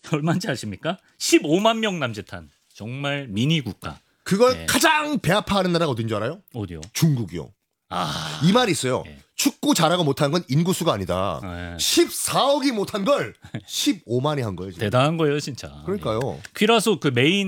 얼마인지 아십니까? 15만 명 남짓한 정말 미니 국가. 그걸 네. 가장 배 아파하는 나라가 어딘 줄 알아요? 어디요? 중국이요. 아, 이 말이 있어요. 네. 축구 잘하고 못한 건 인구수가 아니다. 네. 14억이 못한 걸 15만이 한 거예요. 지금. 대단한 거예요, 진짜. 그러니까요. 퀴라소 그 메인